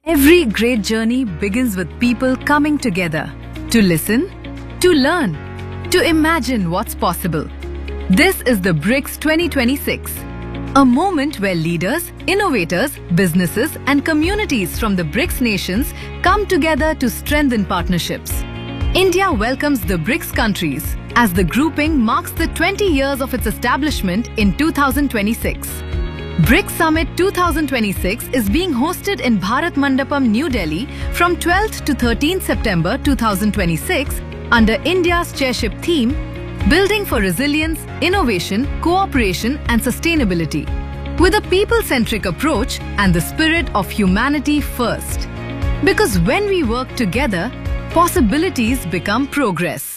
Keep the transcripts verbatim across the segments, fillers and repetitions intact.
Every great journey begins with people coming together to listen, to learn, to imagine what's possible. This is the BRICS twenty twenty-six, a moment where leaders, innovators, businesses and communities from the BRICS nations come together to strengthen partnerships. India welcomes the BRICS countries as the grouping marks the twenty years of its establishment in two thousand twenty-six. BRICS Summit twenty twenty-six is being hosted in Bharat Mandapam, New Delhi from twelfth to thirteenth September two thousand twenty-six under India's chairship theme, Building for Resilience, Innovation, Cooperation and Sustainability, with a people-centric approach and the spirit of humanity first. Because when we work together, possibilities become progress.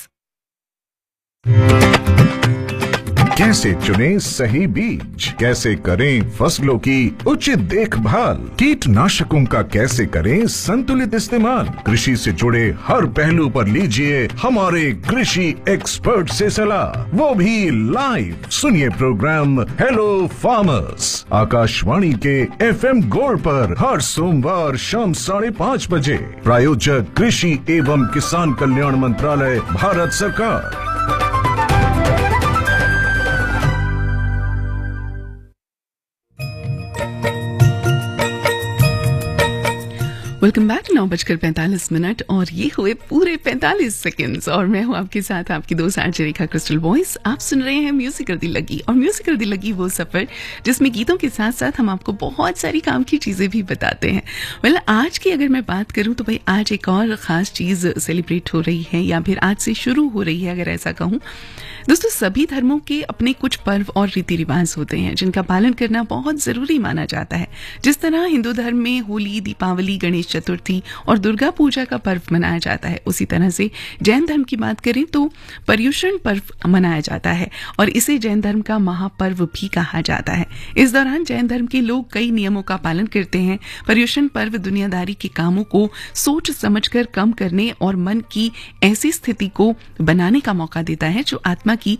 कैसे चुनें सही बीज, कैसे करें फसलों की उचित देखभाल, कीटनाशकों का कैसे करें संतुलित इस्तेमाल, कृषि से जुड़े हर पहलू पर लीजिए हमारे कृषि एक्सपर्ट से सलाह, वो भी लाइव। सुनिए प्रोग्राम हेलो फार्मर्स आकाशवाणी के एफएम गोल्ड पर हर सोमवार शाम साढ़े पाँच बजे। प्रायोजक कृषि एवं किसान कल्याण मंत्रालय, भारत सरकार। Welcome back. नौ बजकर पैंतालीस मिनट और ये हुए पूरे पैंतालीस सेकंड्स और मैं हूँ आपके साथ आपकी दोस्त आरजे रेखा क्रिस्टल वॉइस। आप सुन रहे हैं म्यूजिकल दिल लगी, और म्यूजिकल दिल लगी वो सफर जिसमें गीतों के साथ साथ हम आपको बहुत सारी काम की चीजें भी बताते हैं। वेल well, आज की अगर मैं बात करूँ तो भाई आज एक और खास चीज सेलिब्रेट हो रही है, या फिर आज से शुरू हो रही है अगर ऐसा कहूँ। दोस्तों, सभी धर्मों के अपने कुछ पर्व और रीति रिवाज होते हैं जिनका पालन करना बहुत जरूरी माना जाता है। जिस तरह हिंदू धर्म में होली, दीपावली, गणेश चतुर्थी और दुर्गा पूजा का पर्व मनाया जाता है, उसी तरह से जैन धर्म की बात करें तो पर्युषण पर्व मनाया जाता है और इसे जैन धर्म का महापर्व भी कहा जाता है। इस दौरान जैन धर्म के लोग कई नियमों का पालन करते हैं। पर्युषण पर्व दुनियादारी के कामों को सोच समझकर कम करने और मन की ऐसी स्थिति को बनाने का मौका देता है जो आत्मा